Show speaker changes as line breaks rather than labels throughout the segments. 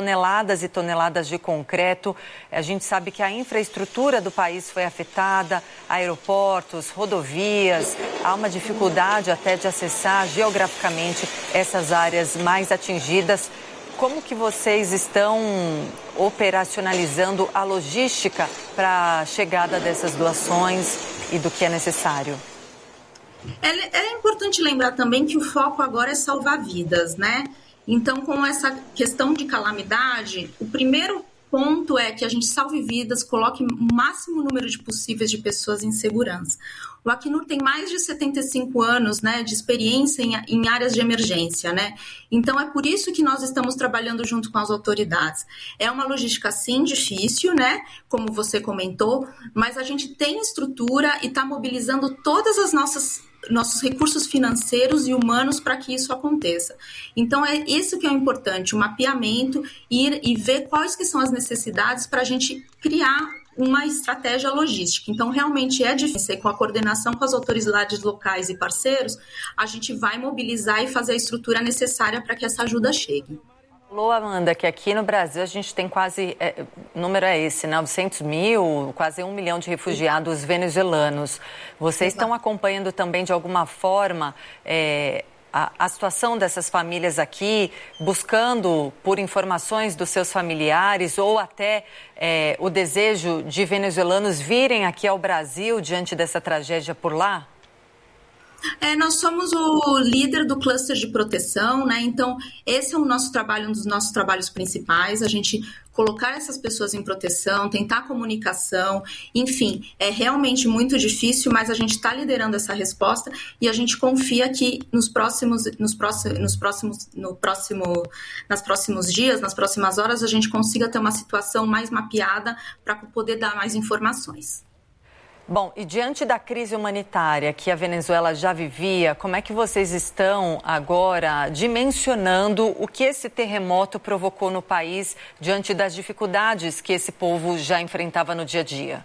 toneladas e toneladas de concreto. A gente sabe que a infraestrutura do país foi afetada, aeroportos, rodovias, há uma dificuldade até de acessar geograficamente essas áreas mais atingidas. Como que vocês estão operacionalizando a logística para a chegada dessas doações e do que é necessário?
É importante lembrar também que o foco agora é salvar vidas, né? Então, com essa questão de calamidade, o primeiro ponto é que a gente salve vidas, coloque o máximo número de possíveis de pessoas em segurança. O Acnur tem mais de 75 anos, né, de experiência em áreas de emergência, né? Então, é por isso que nós estamos trabalhando junto com as autoridades. É uma logística, sim, difícil, né, como você comentou, mas a gente tem estrutura e está mobilizando todas as nossos recursos financeiros e humanos para que isso aconteça. Então, é isso que é importante, o mapeamento, ir e ver quais que são as necessidades para a gente criar uma estratégia logística. Então, realmente é difícil, e com a coordenação com as autoridades locais e parceiros, a gente vai mobilizar e fazer a estrutura necessária para que essa ajuda chegue.
Falou, Amanda, que aqui no Brasil a gente tem quase, o número é esse, 900 mil, quase 1 milhão de refugiados venezuelanos. Vocês estão acompanhando também, de alguma forma, a situação dessas famílias aqui, buscando por informações dos seus familiares ou até o desejo de venezuelanos virem aqui ao Brasil diante dessa tragédia por lá?
Nós somos o líder do cluster de proteção, né? Então, esse é o nosso trabalho, um dos nossos trabalhos principais, a gente colocar essas pessoas em proteção, tentar comunicação, enfim, é realmente muito difícil, mas a gente está liderando essa resposta e a gente confia que nos próximos dias, nas próximas horas, a gente consiga ter uma situação mais mapeada para poder dar mais informações.
Bom, e diante da crise humanitária que a Venezuela já vivia, como é que vocês estão agora dimensionando o que esse terremoto provocou no país diante das dificuldades que esse povo já enfrentava no dia a dia?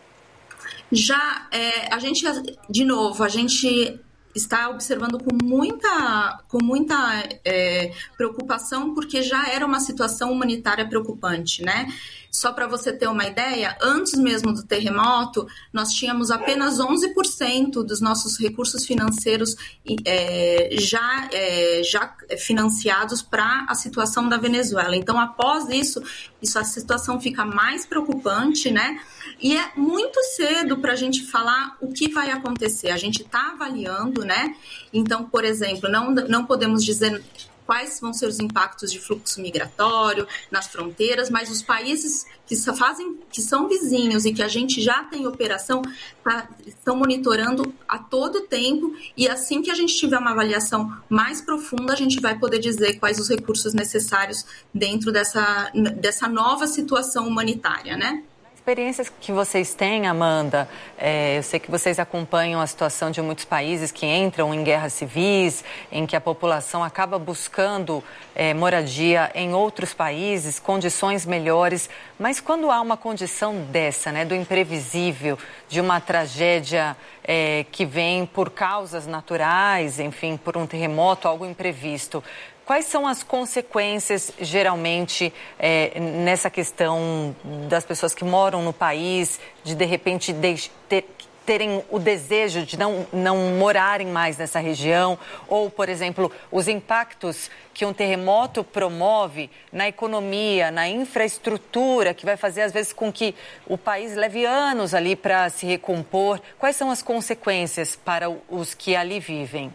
A gente está observando com muita preocupação, porque já era uma situação humanitária preocupante, né? Só para você ter uma ideia, antes mesmo do terremoto, nós tínhamos apenas 11% dos nossos recursos financeiros já financiados para a situação da Venezuela. Então, após isso a situação fica mais preocupante, né? E é muito cedo para a gente falar o que vai acontecer. A gente está avaliando, né? Então, por exemplo, não podemos dizer quais vão ser os impactos de fluxo migratório nas fronteiras, mas os países que são vizinhos e que a gente já tem operação estão monitorando a todo tempo, e assim que a gente tiver uma avaliação mais profunda, a gente vai poder dizer quais os recursos necessários dentro dessa nova situação humanitária, né?
Experiências que vocês têm, Amanda, eu sei que vocês acompanham a situação de muitos países que entram em guerras civis, em que a população acaba buscando moradia em outros países, condições melhores, mas quando há uma condição dessa, né, do imprevisível, de uma tragédia que vem por causas naturais, enfim, por um terremoto, algo imprevisto, quais são as consequências, geralmente, nessa questão das pessoas que moram no país, de repente, terem o desejo de não morarem mais nessa região? Ou, por exemplo, os impactos que um terremoto promove na economia, na infraestrutura, que vai fazer, às vezes, com que o país leve anos ali para se recompor. Quais são as consequências para os que ali vivem?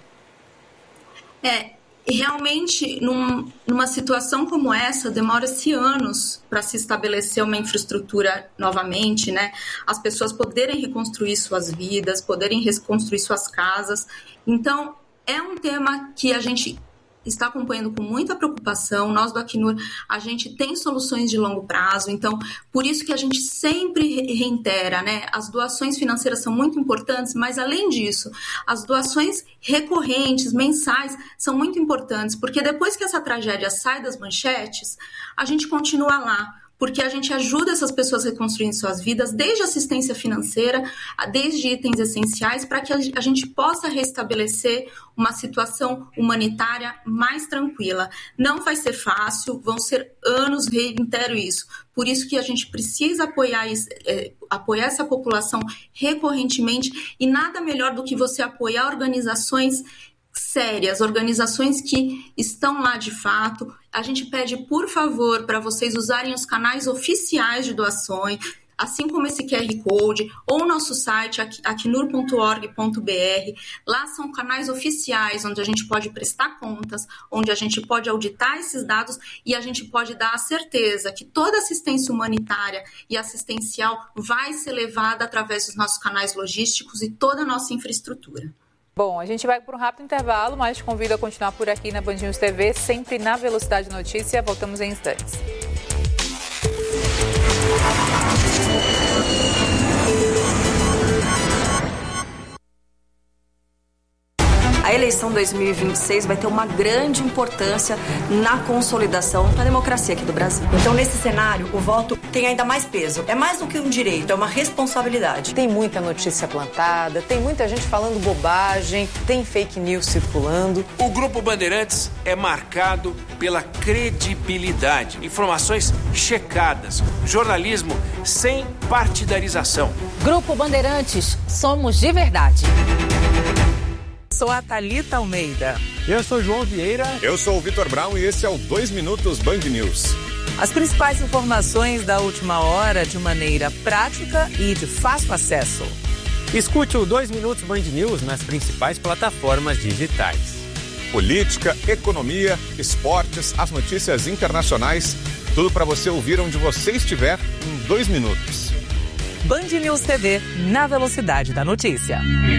Realmente, numa situação como essa, demora-se anos para se estabelecer uma infraestrutura novamente, né? As pessoas poderem reconstruir suas vidas, poderem reconstruir suas casas. Então, é um tema que a gente está acompanhando com muita preocupação. Nós do Acnur, a gente tem soluções de longo prazo, então por isso que a gente sempre reitera, né? As doações financeiras são muito importantes, mas além disso, as doações recorrentes, mensais, são muito importantes, porque depois que essa tragédia sai das manchetes, a gente continua lá, porque a gente ajuda essas pessoas a reconstruir suas vidas, desde assistência financeira, desde itens essenciais, para que a gente possa restabelecer uma situação humanitária mais tranquila. Não vai ser fácil, vão ser anos, reitero isso. Por isso que a gente precisa apoiar essa população recorrentemente, e nada melhor do que você apoiar organizações sérias, organizações que estão lá de fato. A gente pede, por favor, para vocês usarem os canais oficiais de doações, assim como esse QR Code, ou o nosso site, acnur.org.br. Lá são canais oficiais, onde a gente pode prestar contas, onde a gente pode auditar esses dados e a gente pode dar a certeza que toda assistência humanitária e assistencial vai ser levada através dos nossos canais logísticos e toda a nossa infraestrutura.
Bom, a gente vai para um rápido intervalo, mas te convido a continuar por aqui na Band News TV, sempre na Velocidade Notícia. Voltamos em instantes.
A eleição 2026 vai ter uma grande importância na consolidação da democracia aqui do Brasil. Então, nesse cenário, o voto tem ainda mais peso. É mais do que um direito, é uma responsabilidade.
Tem muita notícia plantada, tem muita gente falando bobagem, tem fake news circulando.
O Grupo Bandeirantes é marcado pela credibilidade, informações checadas, jornalismo sem partidarização.
Grupo Bandeirantes, somos de verdade.
Sou a Thalita Almeida.
Eu sou João Vieira.
Eu sou o Vitor Brown e esse é o 2 Minutos Band News.
As principais informações da última hora de maneira prática e de fácil acesso.
Escute o 2 Minutos Band News nas principais plataformas digitais.
Política, economia, esportes, as notícias internacionais, tudo para você ouvir onde você estiver em 2 minutos.
Band News TV, na velocidade da notícia.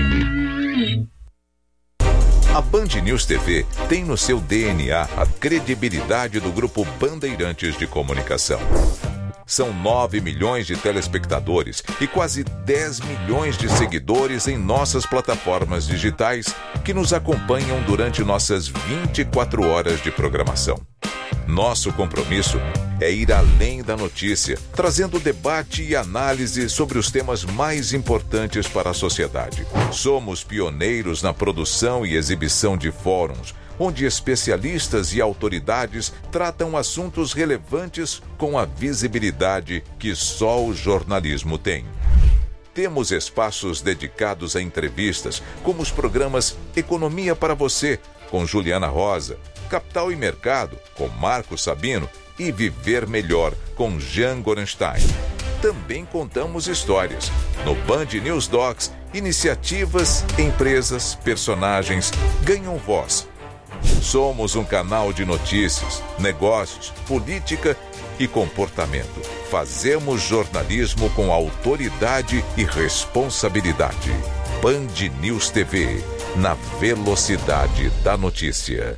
A Band News TV tem no seu DNA a credibilidade do Grupo Bandeirantes de Comunicação. São 9 milhões de telespectadores e quase 10 milhões de seguidores em nossas plataformas digitais que nos acompanham durante nossas 24 horas de programação. Nosso compromisso é ir além da notícia, trazendo debate e análise sobre os temas mais importantes para a sociedade. Somos pioneiros na produção e exibição de fóruns, onde especialistas e autoridades tratam assuntos relevantes com a visibilidade que só o jornalismo tem. Temos espaços dedicados a entrevistas, como os programas Economia para Você, com Juliana Rosa, Capital e Mercado, com Marco Sabino, e Viver Melhor, com Jean Gorenstein. Também contamos histórias. No Band News Docs, iniciativas, empresas, personagens ganham voz. Somos um canal de notícias, negócios, política e comportamento. Fazemos jornalismo com autoridade e responsabilidade. Band News TV, na velocidade da notícia.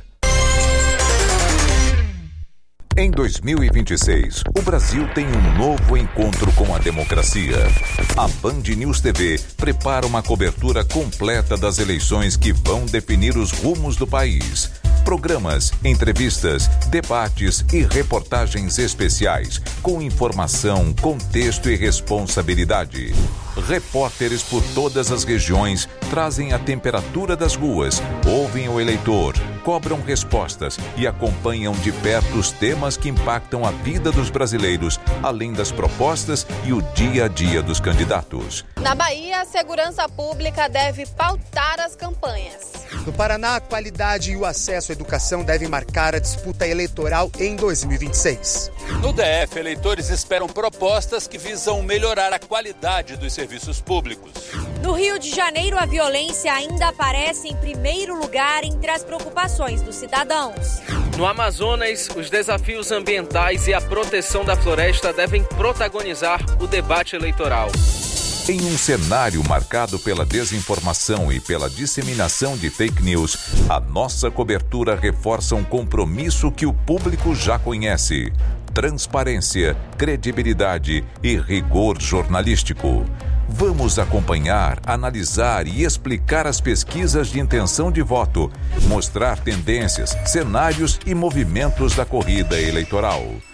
Em 2026, o Brasil tem um novo encontro com a democracia. A Band News TV prepara uma cobertura completa das eleições que vão definir os rumos do país. Programas, entrevistas, debates e reportagens especiais, com informação, contexto e responsabilidade. Repórteres por todas as regiões trazem a temperatura das ruas, ouvem o eleitor, cobram respostas e acompanham de perto os temas que impactam a vida dos brasileiros, além das propostas e o dia a dia dos candidatos.
Na Bahia, a segurança pública deve pautar as campanhas.
No Paraná, a qualidade e o acesso à educação devem marcar a disputa eleitoral em 2026.
No DF, eleitores esperam propostas que visam melhorar a qualidade dos serviços públicos.
No Rio de Janeiro, a violência ainda aparece em primeiro lugar entre as preocupações dos cidadãos.
No Amazonas, os desafios ambientais e a proteção da floresta devem protagonizar o debate eleitoral.
Em um cenário marcado pela desinformação e pela disseminação de fake news, a nossa cobertura reforça um compromisso que o público já conhece: transparência, credibilidade e rigor jornalístico. Vamos acompanhar, analisar e explicar as pesquisas de intenção de voto, mostrar tendências, cenários e movimentos da corrida eleitoral.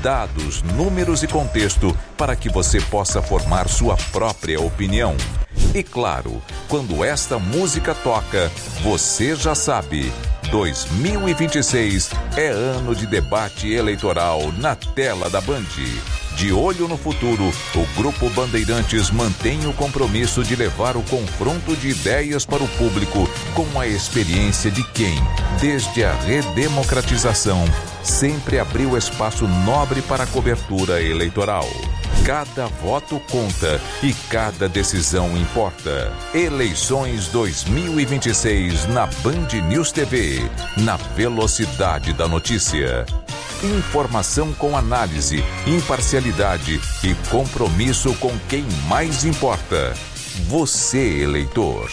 dados, números e contexto para que você possa formar sua própria opinião. E claro, quando esta música toca, você já sabe, 2026 é ano de debate eleitoral na tela da Band. De olho no futuro, o Grupo Bandeirantes mantém o compromisso de levar o confronto de ideias para o público com a experiência de quem, desde a redemocratização, sempre abriu espaço nobre para a cobertura eleitoral. Cada voto conta e cada decisão importa. Eleições 2026 na Band News TV, na velocidade da notícia. Informação com análise, imparcialidade e compromisso com quem mais importa. Você, eleitor.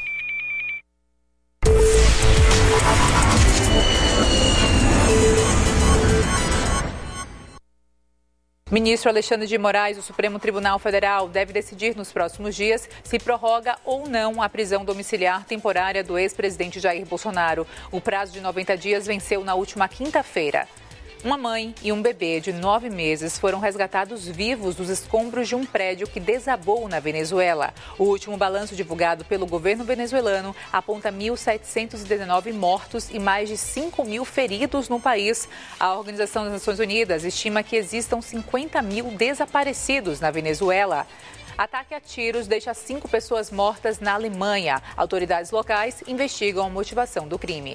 Ministro Alexandre de Moraes, do Supremo Tribunal Federal, deve decidir nos próximos dias se prorroga ou não a prisão domiciliar temporária do ex-presidente Jair Bolsonaro. O prazo de 90 dias venceu na última quinta-feira. Uma mãe e um bebê de 9 meses foram resgatados vivos dos escombros de um prédio que desabou na Venezuela. O último balanço divulgado pelo governo venezuelano aponta 1.719 mortos e mais de 5.000 feridos no país. A Organização das Nações Unidas estima que existam 50.000 desaparecidos na Venezuela. Ataque a tiros deixa 5 pessoas mortas na Alemanha. Autoridades locais investigam a motivação do crime.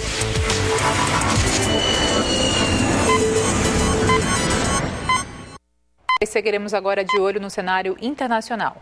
E seguiremos agora de olho no cenário internacional.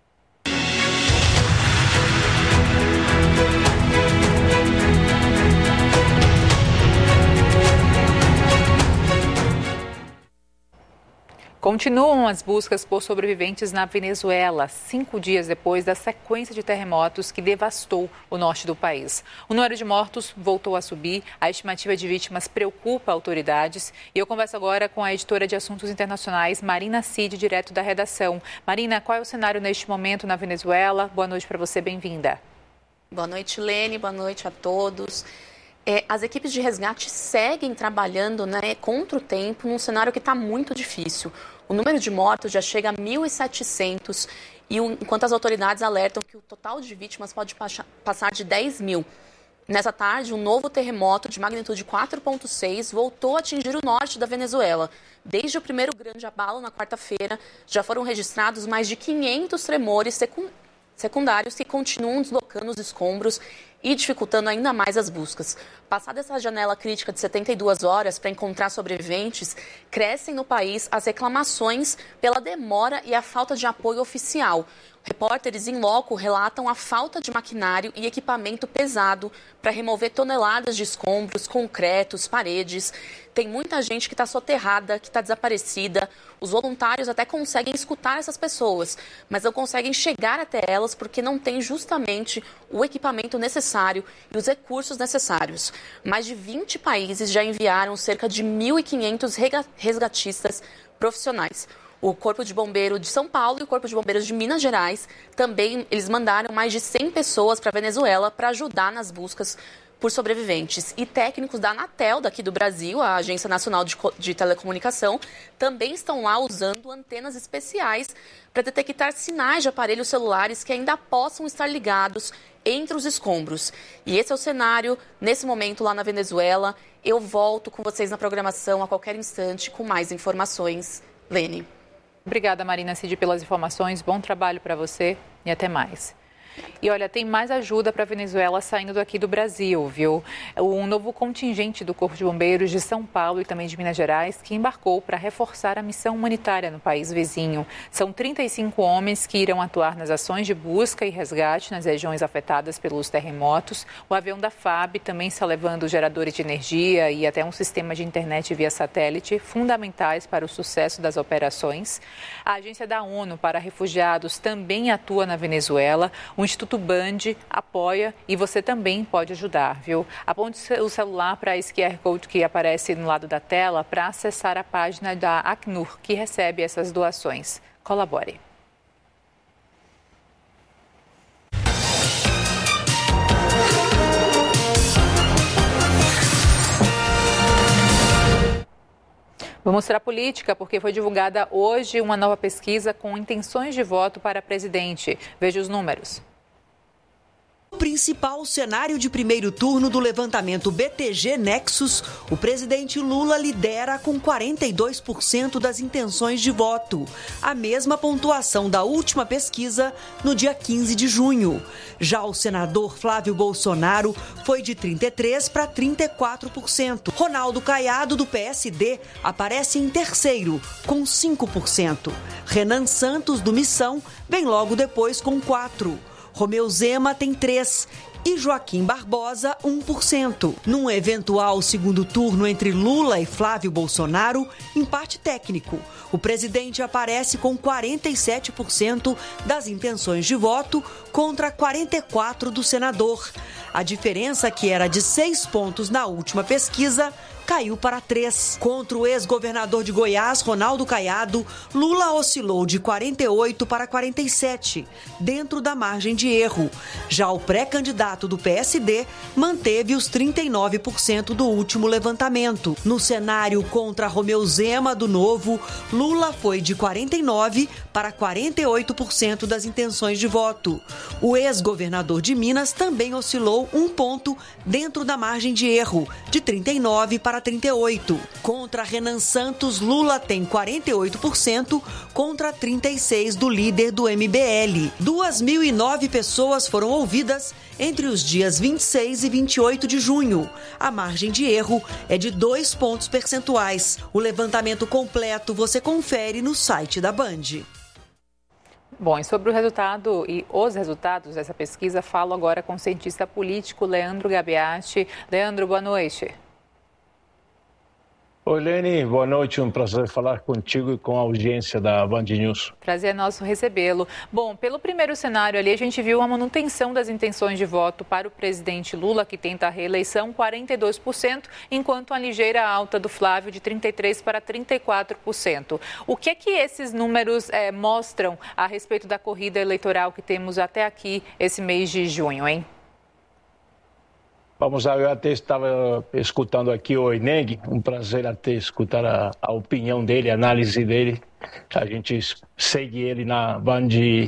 Continuam as buscas por sobreviventes na Venezuela, 5 dias depois da sequência de terremotos que devastou o norte do país. O número de mortos voltou a subir, a estimativa de vítimas preocupa autoridades. E eu converso agora com a editora de Assuntos Internacionais, Marina Cid, direto da redação. Marina, qual é o cenário neste momento na Venezuela? Boa noite para você, bem-vinda.
Boa noite, Lene, boa noite a todos. As equipes de resgate seguem trabalhando contra o tempo num cenário que está muito difícil. O número de mortos já chega a 1.700, enquanto as autoridades alertam que o total de vítimas pode passar de 10.000. Nessa tarde, um novo terremoto de magnitude 4,6 voltou a atingir o norte da Venezuela. Desde o primeiro grande abalo, na quarta-feira, já foram registrados mais de 500 tremores secundários que continuam deslocando os escombros e dificultando ainda mais as buscas. Passada essa janela crítica de 72 horas para encontrar sobreviventes, crescem no país as reclamações pela demora e a falta de apoio oficial. Repórteres em loco relatam a falta de maquinário e equipamento pesado para remover toneladas de escombros, concretos, paredes. Tem muita gente que está soterrada, que está desaparecida. Os voluntários até conseguem escutar essas pessoas, mas não conseguem chegar até elas porque não tem justamente o equipamento necessário e os recursos necessários. Mais de 20 países já enviaram cerca de 1.500 resgatistas profissionais. O Corpo de Bombeiro de São Paulo e o Corpo de Bombeiros de Minas Gerais também, eles mandaram mais de 100 pessoas para a Venezuela para ajudar nas buscas por sobreviventes. E técnicos da Anatel, daqui do Brasil, a Agência Nacional de Telecomunicação, também estão lá usando antenas especiais para detectar sinais de aparelhos celulares que ainda possam estar ligados entre os escombros. E esse é o cenário, nesse momento, lá na Venezuela. Eu volto com vocês na programação a qualquer instante com mais informações. Lene.
Obrigada, Marina Cid, pelas informações. Bom trabalho para você e até mais. E olha, tem mais ajuda para a Venezuela saindo daqui do Brasil, viu? Um novo contingente do Corpo de Bombeiros de São Paulo e também de Minas Gerais que embarcou para reforçar a missão humanitária no país vizinho. São 35 homens que irão atuar nas ações de busca e resgate nas regiões afetadas pelos terremotos. O avião da FAB também está levando geradores de energia e até um sistema de internet via satélite, fundamentais para o sucesso das operações. A Agência da ONU para Refugiados também atua na Venezuela. O Instituto Band apoia e você também pode ajudar, viu? Aponte o celular para esse QR Code que aparece no lado da tela para acessar a página da Acnur, que recebe essas doações. Colabore. Vou mostrar a política, porque foi divulgada hoje uma nova pesquisa com intenções de voto para presidente. Veja os números.
O principal cenário de primeiro turno do levantamento BTG Nexus, o presidente Lula lidera com 42% das intenções de voto, a mesma pontuação da última pesquisa no dia 15 de junho. Já o senador Flávio Bolsonaro foi de 33% para 34%. Ronaldo Caiado, do PSD, aparece em terceiro, com 5%. Renan Santos, do Missão, vem logo depois com 4%. Romeu Zema tem 3% e Joaquim Barbosa 1%. Num eventual segundo turno entre Lula e Flávio Bolsonaro, empate técnico. O presidente aparece com 47% das intenções de voto contra 44% do senador. A diferença, que era de 6 pontos na última pesquisa, caiu para 3. Contra o ex-governador de Goiás, Ronaldo Caiado, Lula oscilou de 48% para 47%, dentro da margem de erro. Já o pré-candidato do PSD manteve os 39% do último levantamento. No cenário contra Romeu Zema, do Novo, Lula foi de 49% para 48% das intenções de voto. O ex-governador de Minas também oscilou 1 ponto dentro da margem de erro, de 39% para 38%. Contra Renan Santos, Lula tem 48% contra 36% do líder do MBL. 2.009 pessoas foram ouvidas entre os dias 26 e 28 de junho. A margem de erro é de 2 pontos percentuais. O levantamento completo você confere no site da Band.
Bom, e sobre o resultado e os resultados dessa pesquisa, falo agora com o cientista político Leandro Gabeati. Leandro, boa noite.
Oi, Lene, boa noite, um prazer falar contigo e com a audiência da Band News.
Prazer é nosso recebê-lo. Bom, pelo primeiro cenário ali, a gente viu a manutenção das intenções de voto para o presidente Lula, que tenta a reeleição, 42%, enquanto a ligeira alta do Flávio, de 33% para 34%. O que é que esses números mostram a respeito da corrida eleitoral que temos até aqui, esse mês de junho, hein?
Vamos lá, eu até estava escutando aqui o Eneg, um prazer até escutar a opinião dele, a análise dele. A gente segue ele na Band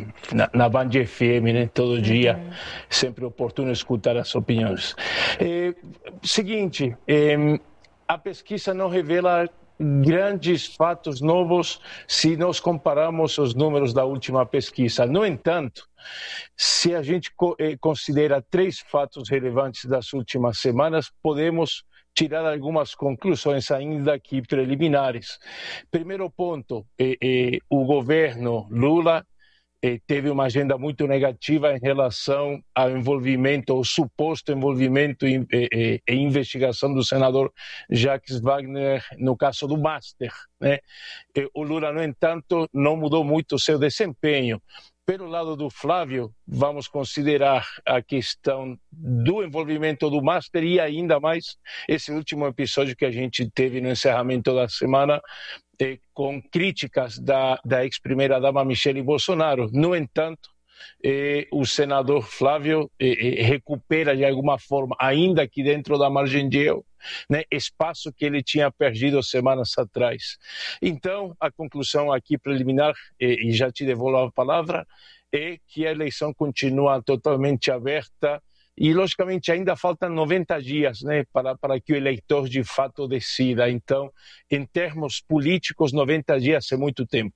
FM, né, todo dia, sempre oportuno escutar as opiniões. Seguinte, a pesquisa não revela grandes fatos novos se nós compararmos os números da última pesquisa. No entanto, se a gente considera 3 fatos relevantes das últimas semanas, podemos tirar algumas conclusões ainda aqui preliminares. Primeiro ponto, o governo Lula teve uma agenda muito negativa em relação ao envolvimento, ao suposto envolvimento e investigação do senador Jacques Wagner no caso do Master, né? O Lula, no entanto, não mudou muito o seu desempenho. Pelo lado do Flávio, vamos considerar a questão do envolvimento do Master e ainda mais esse último episódio que a gente teve no encerramento da semana, com críticas da ex-primeira-dama Michele Bolsonaro. No entanto, o senador Flávio recupera de alguma forma, ainda que dentro da margem de erro, né, espaço que ele tinha perdido semanas atrás. Então, a conclusão aqui preliminar, e já te devolvo a palavra, é que a eleição continua totalmente aberta e, logicamente, ainda faltam 90 dias, né, para que o eleitor de fato decida. Então, em termos políticos, 90 dias é muito tempo.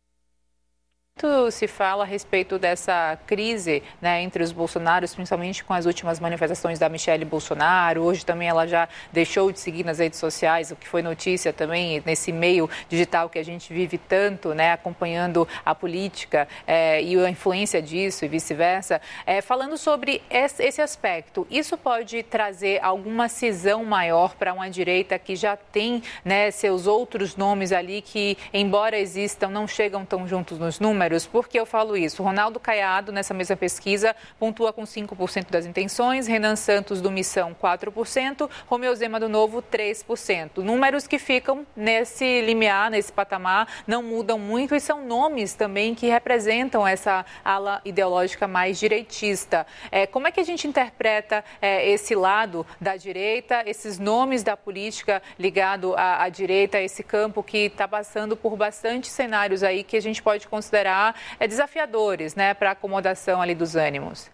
Muito se fala a respeito dessa crise, né, entre os Bolsonaros, principalmente com as últimas manifestações da Michele Bolsonaro. Hoje também ela já deixou de seguir nas redes sociais, o que foi notícia também nesse meio digital que a gente vive tanto, né, acompanhando a política e a influência disso e vice-versa. Falando sobre esse aspecto, isso pode trazer alguma cisão maior para uma direita que já tem, né, seus outros nomes ali que, embora existam, não chegam tão juntos nos números? números. Por que eu falo isso? Ronaldo Caiado, nessa mesma pesquisa, pontua com 5% das intenções, Renan Santos do Missão 4%, Romeu Zema do Novo 3%. Números que ficam nesse limiar, nesse patamar, não mudam muito e são nomes também que representam essa ala ideológica mais direitista. Como é que a gente interpreta esse lado da direita, esses nomes da política ligado à direita, esse campo que está passando por bastante cenários aí que a gente pode considerar desafiadores, né, para a acomodação ali dos ânimos?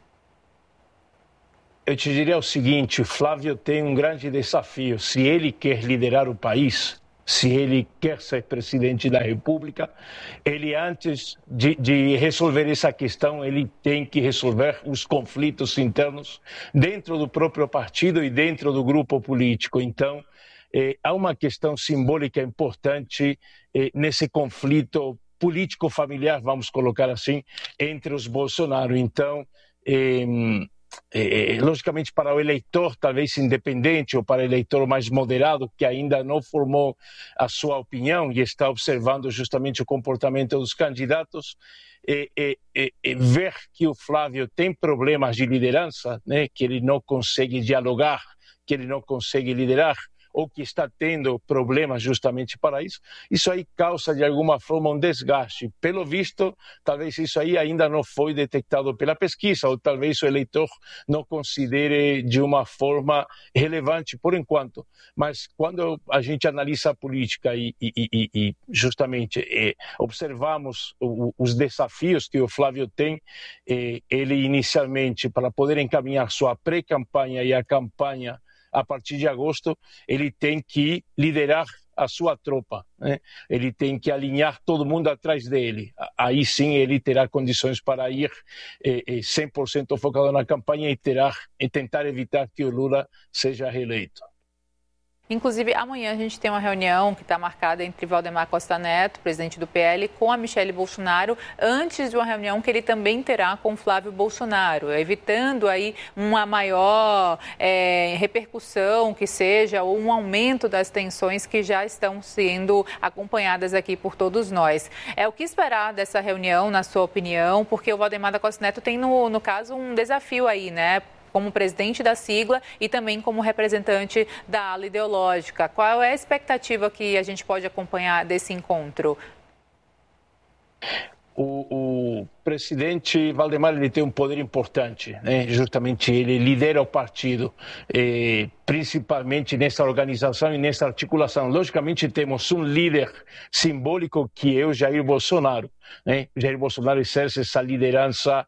Eu te diria o seguinte, Flávio tem um grande desafio. Se ele quer liderar o país, se ele quer ser presidente da República, ele, antes de resolver essa questão, ele tem que resolver os conflitos internos dentro do próprio partido e dentro do grupo político. Então, há uma questão simbólica importante nesse conflito político-familiar, vamos colocar assim, entre os Bolsonaro. Então, logicamente, para o eleitor talvez independente ou para o eleitor mais moderado que ainda não formou a sua opinião e está observando justamente o comportamento dos candidatos, ver que o Flávio tem problemas de liderança, né, que ele não consegue dialogar, que ele não consegue liderar, ou que está tendo problemas justamente para isso, isso aí causa de alguma forma um desgaste. Pelo visto, talvez isso aí ainda não foi detectado pela pesquisa, ou talvez o eleitor não considere de uma forma relevante por enquanto. Mas quando a gente analisa a política e justamente observamos os desafios que o Flávio tem, ele inicialmente, para poder encaminhar sua pré-campanha e a campanha a partir de agosto, ele tem que liderar a sua tropa, né? Ele tem que alinhar todo mundo atrás dele. Aí sim ele terá condições para ir 100% focado na campanha e tentar evitar que o Lula seja reeleito.
Inclusive, amanhã a gente tem uma reunião que está marcada entre Valdemar Costa Neto, presidente do PL, com a Michelle Bolsonaro, antes de uma reunião que ele também terá com Flávio Bolsonaro, evitando aí uma maior repercussão que seja, ou um aumento das tensões que já estão sendo acompanhadas aqui por todos nós. O que esperar dessa reunião, na sua opinião? Porque o Valdemar da Costa Neto tem, no caso, um desafio aí, né? Como presidente da sigla e também como representante da ala ideológica. Qual é a expectativa que a gente pode acompanhar desse encontro?
O presidente Valdemar, ele tem um poder importante, né? Justamente ele lidera o partido, principalmente nessa organização e nessa articulação. Logicamente temos um líder simbólico que é o Jair Bolsonaro, né? Jair Bolsonaro exerce essa liderança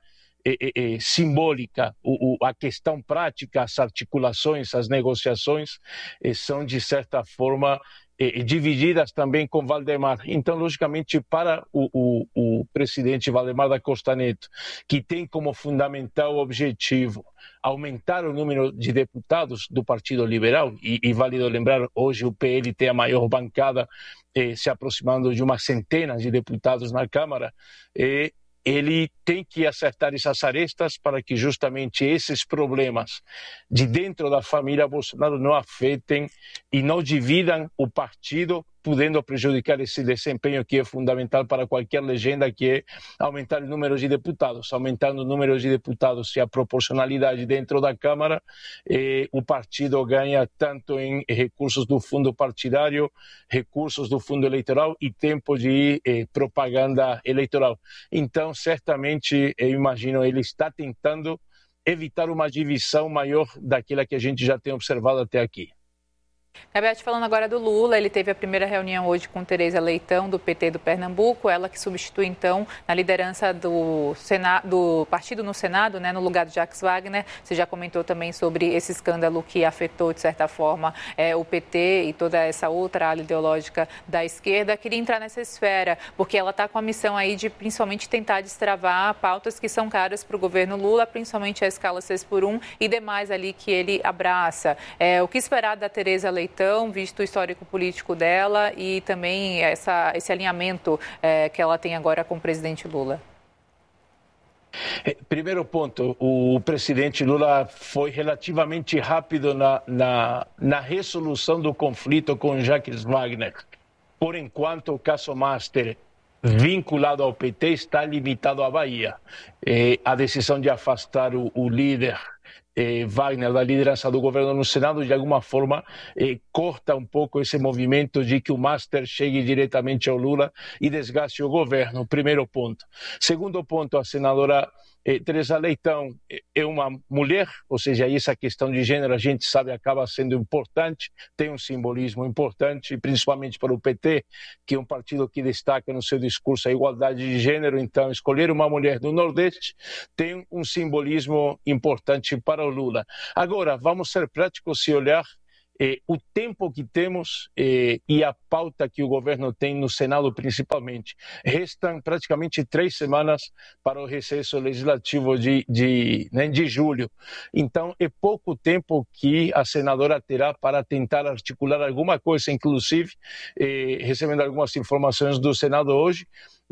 simbólica, a questão prática, as articulações, as negociações são de certa forma divididas também com Valdemar. Então, logicamente, para o presidente Valdemar da Costa Neto, que tem como fundamental objetivo aumentar o número de deputados do Partido Liberal, e válido lembrar, hoje o PL tem a maior bancada, se aproximando de uma centena de deputados na Câmara, ele tem que acertar essas arestas para que justamente esses problemas de dentro da família Bolsonaro não afetem e não dividam o partido, podendo prejudicar esse desempenho que é fundamental para qualquer legenda, que é aumentar o número de deputados. Aumentando o número de deputados e a proporcionalidade dentro da Câmara, o partido ganha tanto em recursos do fundo partidário, recursos do fundo eleitoral e tempo de propaganda eleitoral. Então, certamente, eu imagino, ele está tentando evitar uma divisão maior daquela que a gente já tem observado até aqui.
Gabriel, falando agora do Lula, ele teve a primeira reunião hoje com Tereza Leitão, do PT do Pernambuco, ela que substitui, então, na liderança do partido no Senado, né, no lugar do Jacques Wagner. Você já comentou também sobre esse escândalo que afetou, de certa forma, o PT e toda essa outra ala ideológica da esquerda. Queria entrar nessa esfera, porque ela está com a missão aí de, principalmente, tentar destravar pautas que são caras para o governo Lula, principalmente a escala 6x1 e demais ali que ele abraça. O que esperar da Tereza Leitão, visto o histórico político dela e também esse alinhamento que ela tem agora com o presidente Lula?
Primeiro ponto, o presidente Lula foi relativamente rápido na resolução do conflito com Jacques Wagner. Por enquanto, o caso Master vinculado ao PT está limitado à Bahia. A decisão de afastar o líder Wagner da liderança do governo no Senado, de alguma forma, corta um pouco esse movimento de que o Master chegue diretamente ao Lula e desgaste o governo. Primeiro ponto. Segundo ponto, a senadora Tereza Leitão é uma mulher, ou seja, essa questão de gênero, a gente sabe, acaba sendo importante, tem um simbolismo importante, principalmente para o PT, que é um partido que destaca no seu discurso a igualdade de gênero. Então, escolher uma mulher do Nordeste tem um simbolismo importante para o Lula. Agora, vamos ser práticos e olhar o tempo que temos e a pauta que o governo tem no Senado, principalmente. Restam praticamente 3 semanas para o recesso legislativo de julho. Então, é pouco tempo que a senadora terá para tentar articular alguma coisa, inclusive, recebendo algumas informações do Senado hoje,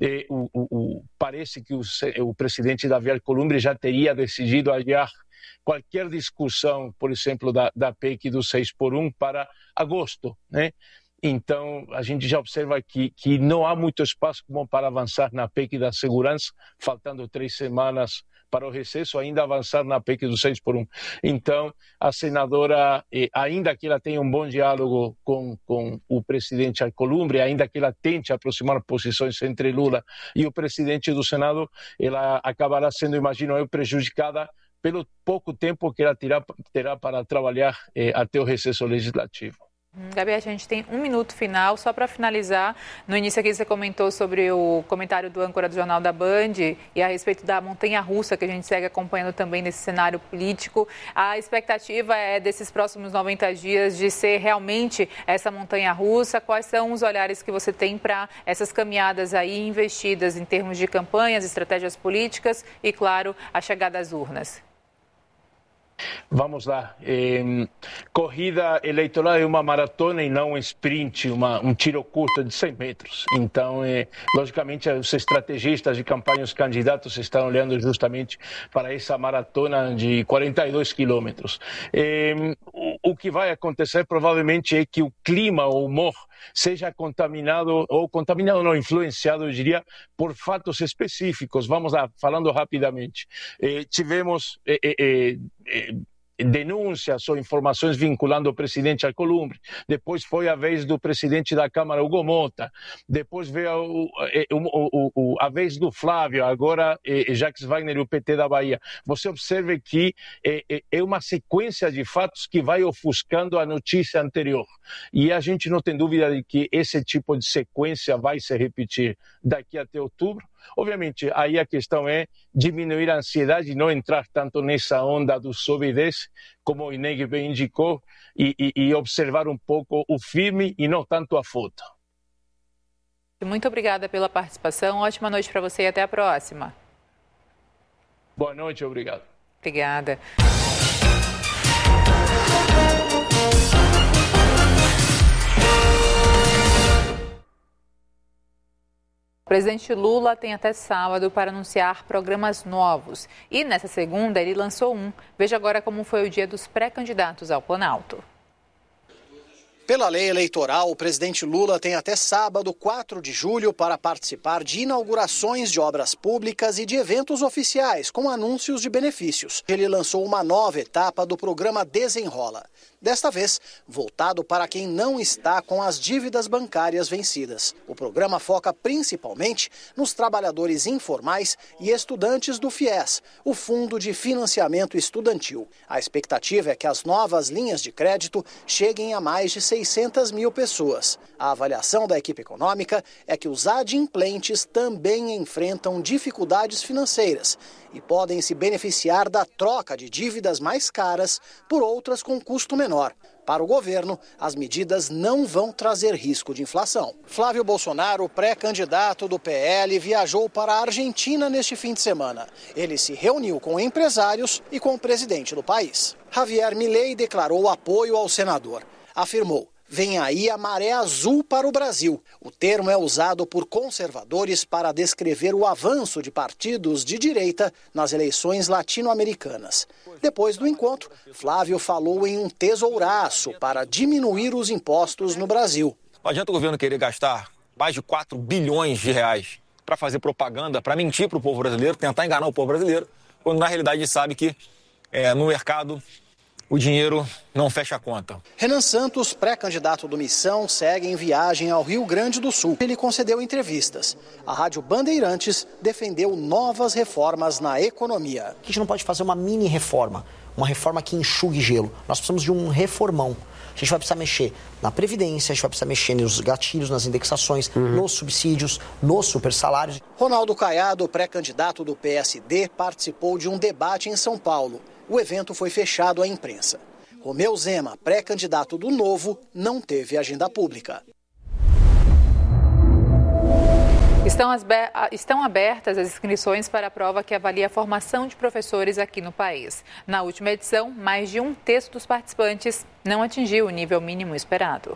parece que o presidente Davi Alcolumbre já teria decidido adiar qualquer discussão, por exemplo, da PEC do 6x1 para agosto, né? Então, a gente já observa que não há muito espaço como para avançar na PEC da segurança, faltando 3 semanas para o recesso, ainda avançar na PEC do 6x1. Então, a senadora, ainda que ela tenha um bom diálogo com o presidente Alcolumbre, ainda que ela tente aproximar posições entre Lula e o presidente do Senado, ela acabará sendo, imagino eu, prejudicada pelo pouco tempo que ela terá para trabalhar até o recesso legislativo.
Gabi, a gente tem 1 minuto final, só para finalizar. No início aqui você comentou sobre o comentário do âncora do Jornal da Band e a respeito da montanha-russa que a gente segue acompanhando também nesse cenário político. A expectativa é desses próximos 90 dias de ser realmente essa montanha-russa. Quais são os olhares que você tem para essas caminhadas aí investidas em termos de campanhas, estratégias políticas e, claro, a chegada às urnas?
Vamos lá. Corrida eleitoral é uma maratona e não um sprint, um tiro curto de 100 metros. Então, logicamente, os estrategistas de campanha, os candidatos estão olhando justamente para essa maratona de 42 quilômetros. O que vai acontecer provavelmente é que o clima, o humor, seja contaminado não, influenciado, eu diria, por fatos específicos. Vamos lá, falando rapidamente. Tivemos denúncias ou informações vinculando o presidente Alcolumbre. Depois foi a vez do presidente da Câmara, Hugo Mota. Depois veio a vez do Flávio, agora Jacques Wagner e o PT da Bahia. Você observe que é uma sequência de fatos que vai ofuscando a notícia anterior. E a gente não tem dúvida de que esse tipo de sequência vai se repetir daqui até outubro. Obviamente, aí a questão é diminuir a ansiedade e não entrar tanto nessa onda do sobe e desce, como o Ineg bem indicou, e observar um pouco o filme e não tanto a foto.
Muito obrigada pela participação, ótima noite para você e até a próxima.
Boa noite, obrigado.
Obrigada. O presidente Lula tem até sábado para anunciar programas novos. E nessa segunda ele lançou um. Veja agora como foi o dia dos pré-candidatos ao Planalto.
Pela lei eleitoral, o presidente Lula tem até sábado, 4 de julho, para participar de inaugurações de obras públicas e de eventos oficiais com anúncios de benefícios. Ele lançou uma nova etapa do programa Desenrola. Desta vez, voltado para quem não está com as dívidas bancárias vencidas. O programa foca principalmente nos trabalhadores informais e estudantes do FIES, o Fundo de Financiamento Estudantil. A expectativa é que as novas linhas de crédito cheguem a mais de 600 mil pessoas. A avaliação da equipe econômica é que os adimplentes também enfrentam dificuldades financeiras e podem se beneficiar da troca de dívidas mais caras por outras com custo menor. Para o governo, as medidas não vão trazer risco de inflação. Flávio Bolsonaro, pré-candidato do PL, viajou para a Argentina neste fim de semana. Ele se reuniu com empresários e com o presidente do país. Javier Milei declarou apoio ao senador. Afirmou: vem aí a maré azul para o Brasil. O termo é usado por conservadores para descrever o avanço de partidos de direita nas eleições latino-americanas. Depois do encontro, Flávio falou em um tesouraço para diminuir os impostos no Brasil.
Não adianta o governo querer gastar mais de 4 bilhões de reais para fazer propaganda, para mentir para o povo brasileiro, tentar enganar o povo brasileiro, quando na realidade a gente sabe que no mercado o dinheiro não fecha a conta.
Renan Santos, pré-candidato do Missão, segue em viagem ao Rio Grande do Sul. Ele concedeu entrevistas. A Rádio Bandeirantes defendeu novas reformas na economia.
A gente não pode fazer uma mini reforma, uma reforma que enxugue gelo. Nós precisamos de um reformão. A gente vai precisar mexer na Previdência, a gente vai precisar mexer nos gatilhos, nas indexações, nos subsídios, nos supersalários.
Ronaldo Caiado, pré-candidato do PSD, participou de um debate em São Paulo. O evento foi fechado à imprensa. Romeu Zema, pré-candidato do Novo, não teve agenda pública.
Estão abertas as inscrições para a prova que avalia a formação de professores aqui no país. Na última edição, mais de um terço dos participantes não atingiu o nível mínimo esperado.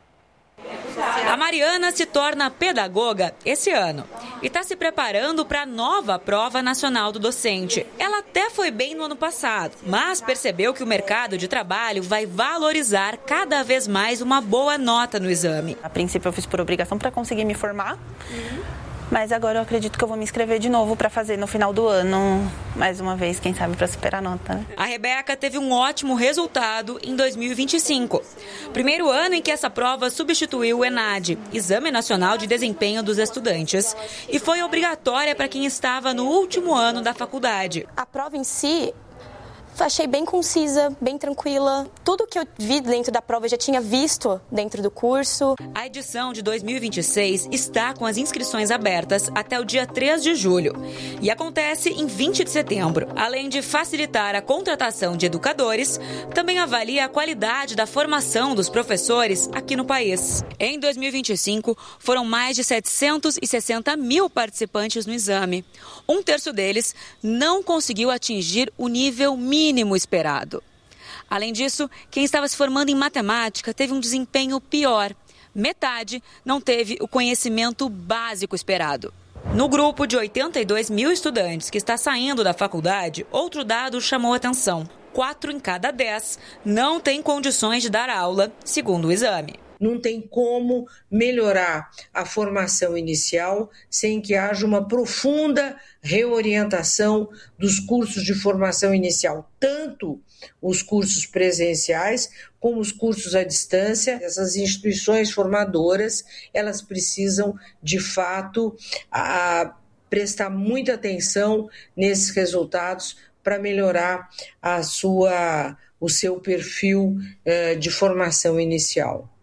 A Mariana se torna pedagoga esse ano e está se preparando para a nova prova nacional do docente. Ela até foi bem no ano passado, mas percebeu que o mercado de trabalho vai valorizar cada vez mais uma boa nota no exame.
A princípio eu fiz por obrigação para conseguir me formar, mas agora eu acredito que eu vou me inscrever de novo para fazer no final do ano, mais uma vez, quem sabe, para superar a nota. Né?
A Rebeca teve um ótimo resultado em 2025. Primeiro ano em que essa prova substituiu o ENAD, Exame Nacional de Desempenho dos Estudantes, e foi obrigatória para quem estava no último ano da faculdade.
A prova em si, achei bem concisa, bem tranquila. Tudo que eu vi dentro da prova eu já tinha visto dentro do curso.
A edição de 2026 está com as inscrições abertas até o dia 3 de julho e acontece em 20 de setembro. Além de facilitar a contratação de educadores, também avalia a qualidade da formação dos professores aqui no país. Em 2025, foram mais de 760 mil participantes no exame. Um terço deles não conseguiu atingir o nível mínimo esperado. Além disso, quem estava se formando em matemática teve um desempenho pior. Metade não teve o conhecimento básico esperado. No grupo de 82 mil estudantes que está saindo da faculdade, outro dado chamou atenção. 4 em cada 10 não têm condições de dar aula, segundo o exame.
Não tem como melhorar a formação inicial sem que haja uma profunda reorientação dos cursos de formação inicial, tanto os cursos presenciais como os cursos à distância. Essas instituições formadoras, elas precisam, de fato, prestar muita atenção nesses resultados para melhorar o seu perfil de formação inicial.